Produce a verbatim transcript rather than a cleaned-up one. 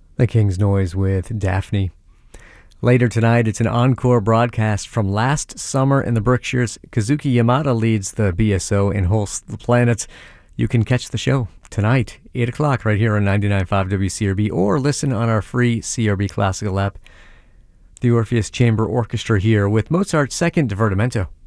The King's Noise with Daphne. Later tonight, it's an encore broadcast from last summer in the Berkshires. Kazuki Yamada leads the B S O and hosts the Planet. You can catch the show tonight, eight o'clock, right here on ninety-nine point five W C R B, or listen on our free C R B Classical app. The Orpheus Chamber Orchestra here with Mozart's Second Divertimento.